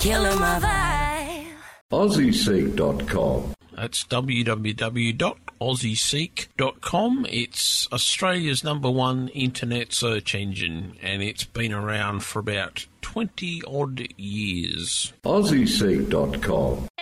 Killing my vibe. AussieSeek.com. That's www.aussieseek.com. It's Australia's #1 internet search engine, and it's been around for about 20-odd years. AussieSeek.com.